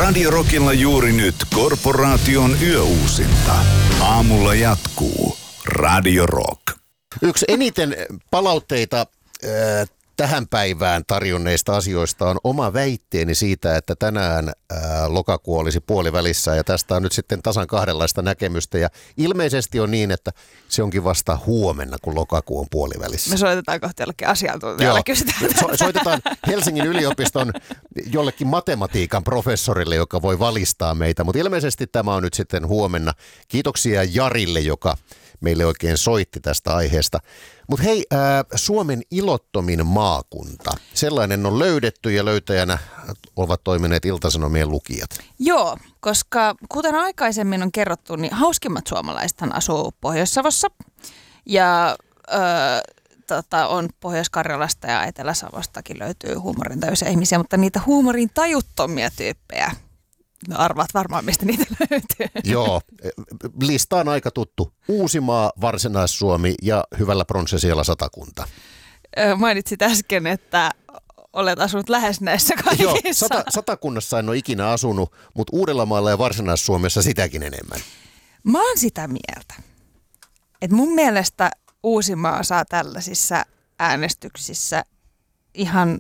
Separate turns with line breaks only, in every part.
Radio Rockilla juuri nyt Korporaation yöuusinta. Aamulla jatkuu Radio Rock.
Yksi eniten palautteita tähän päivään tarjonneista asioista on oma väitteeni siitä, että tänään lokakuu olisi puolivälissä ja tästä on nyt sitten tasan kahdenlaista näkemystä ja ilmeisesti on niin, että se onkin vasta huomenna, kun lokakuu on puolivälissä.
Me soitetaan kohta jollekin asiantuntijalle.
Soitetaan Helsingin yliopiston jollekin matematiikan professorille, joka voi valistaa meitä, mutta ilmeisesti tämä on nyt sitten huomenna. Kiitoksia Jarille, joka meille oikein soitti tästä aiheesta. Mutta hei, Suomen ilottomin maakunta. Sellainen on löydetty ja löytäjänä ovat toimineet Ilta-Sanomien lukijat.
Joo, koska kuten aikaisemmin on kerrottu, niin hauskimmat suomalaisethan asuu Pohjois-Savossa. Ja on Pohjois-Karjalasta ja Etelä-Savostakin löytyy huumorintajuisia ihmisiä, mutta niitä huumorin tajuttomia tyyppejä. No arvaat varmaan, mistä niitä löytyy.
Joo, lista on aika tuttu. Uusimaa, Varsinais-Suomi ja hyvällä pronssisijalla Satakunta.
Mainitsit äsken, että olet asunut lähes näissä kaikissa.
Joo, Satakunnassa en ole ikinä asunut, mutta Uudellamaalla ja Varsinais-Suomessa sitäkin enemmän.
Mä oon sitä mieltä, että mun mielestä Uusimaa saa tällaisissa äänestyksissä ihan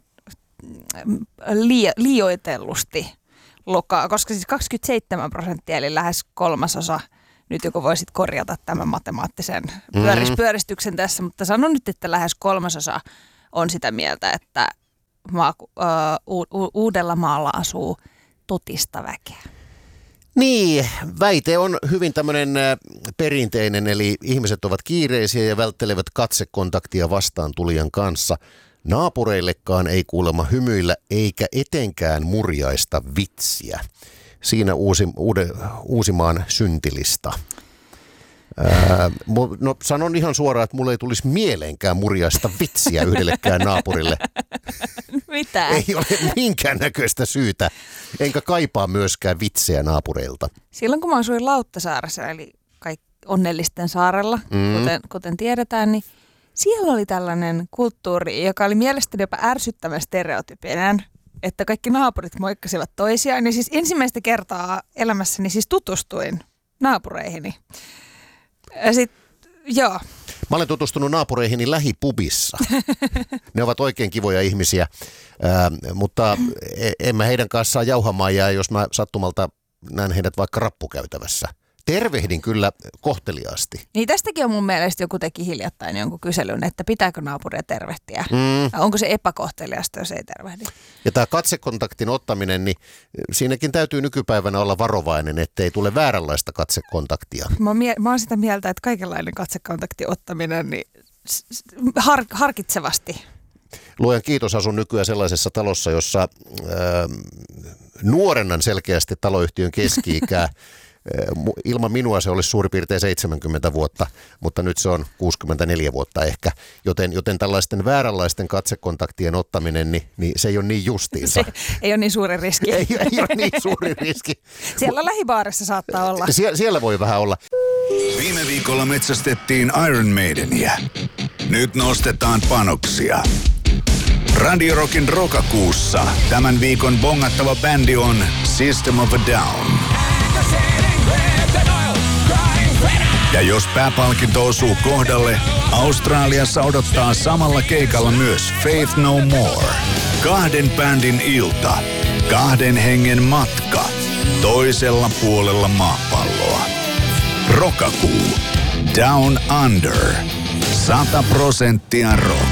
liioitellusti lokaa, koska siis 27% eli lähes kolmasosa, nyt joku voisit korjata tämän matemaattisen pyöristyksen tässä, mutta sanon nyt, että lähes kolmasosa on sitä mieltä, että Uudellamaalla asuu totista väkeä.
Niin, väite on hyvin tämmöinen perinteinen, eli ihmiset ovat kiireisiä ja välttelevät katsekontaktia vastaan tulijan kanssa. Naapureillekaan ei kuulemma hymyillä eikä etenkään murjaista vitsiä. Siinä Uusimaan syntilista. No sanon ihan suoraan, että mulle ei tulisi mieleenkään murjaista vitsiä yhdellekään naapurille.
Mitä?
Ei ole minkäännäköistä syytä, enkä kaipaa myöskään vitsejä naapureilta.
Silloin kun mä asuin Lauttasaaressa, eli onnellisten saarella, kuten tiedetään, niin siellä oli tällainen kulttuuri, joka oli mielestäni jopa ärsyttävän stereotypinen, että kaikki naapurit moikkasivat toisiaan. Ja siis ensimmäistä kertaa elämässäni siis tutustuin naapureihini. Ja joo.
Mä olen tutustunut naapureihini lähipubissa. Ne ovat oikein kivoja ihmisiä, mutta en mä heidän kanssaan jauhamaan jää, jos mä sattumalta näen heidät vaikka rappukäytävässä. Tervehdin kyllä kohteliaasti.
Niin tästäkin on mun mielestä joku teki hiljattain jonkun kyselyn, että pitääkö naapuria tervehtiä. Onko se epäkohteliasta, jos ei tervehdi?
Ja tämä katsekontaktin ottaminen, niin siinäkin täytyy nykypäivänä olla varovainen, ettei tule vääränlaista katsekontaktia.
Mä oon sitä mieltä, että kaikenlainen katsekontaktin ottaminen niin harkitsevasti.
Luojan kiitos, asun nykyään sellaisessa talossa, jossa nuorennan selkeästi taloyhtiön keski-ikää. Ilman minua se olisi suurin piirtein 70 vuotta, mutta nyt se on 64 vuotta ehkä, joten tällaisten vääränlaisten katsekontaktien ottaminen, niin se ei ole niin justiinsa.
Se ei ole niin suuri riski.
Ei ole niin suuri riski.
Siellä lähibaarissa saattaa olla.
Siellä voi vähän olla.
Viime viikolla metsästettiin Iron Maideniä. Nyt nostetaan panoksia. Radio Rockin Rokakuussa tämän viikon bongattava bändi on System of a Down. Ja jos pääpalkinto osuu kohdalle, Australiassa odottaa samalla keikalla myös Faith No More. 2 bändin ilta, 2 hengen matka, toisella puolella maapalloa. Rokakuu, Down Under, 100% rock.